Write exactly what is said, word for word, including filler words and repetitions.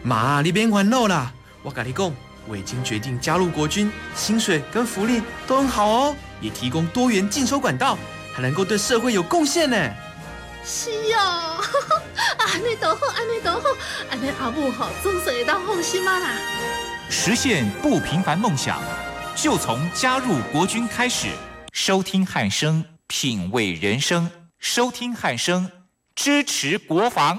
妈，你别烦恼啦，我跟你讲，我已经决定加入国军，薪水跟福利都很好哦，也提供多元进修管道，还能够对社会有贡献呢。 是哦，安尼都好，安尼都好，安尼阿母吼总算会当放心啊啦。 实现不平凡梦想，就从加入国军开始。收听汉声，品味人生。收听汉声，支持国防。